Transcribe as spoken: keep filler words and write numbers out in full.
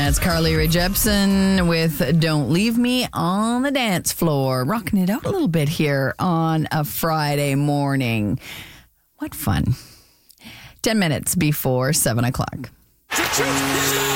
That's Carly Rae Jepsen with Don't Leave Me on the Dance Floor. Rocking it out a little bit here on a Friday morning. What fun. Ten minutes before seven o'clock. He's got